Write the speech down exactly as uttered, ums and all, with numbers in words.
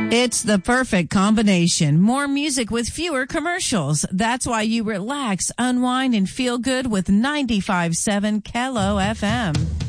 It's the perfect combination. More music with fewer commercials. That's why you relax, unwind, and feel good with ninety-five point seven K L O F M.